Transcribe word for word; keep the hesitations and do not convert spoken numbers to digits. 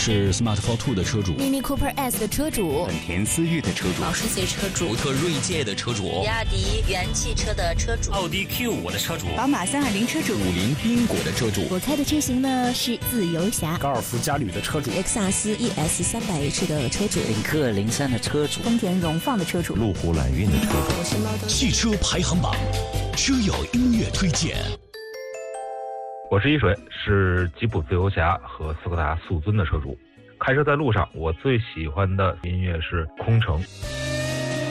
是 Smart Fortwo 的车主， Mini Cooper S 的车主， 本田思域的车主， 保时捷车主， 福特锐界的车主， 比亚迪元汽车的车主， 奥迪 Q 五的车主， 宝马三二零车主， 五菱缤果的车主。 我开的车型呢是自由侠， 高尔夫嘉旅的车主， 雷克萨斯 E S 三百 H 的车主， 领克零三的车主， 丰田荣放的车主， 路虎揽运的车主。 汽车排行榜，车友音乐推荐。 我是一水，是吉普自由侠和斯柯达速尊的车主。开车在路上，我最喜欢的音乐是空城。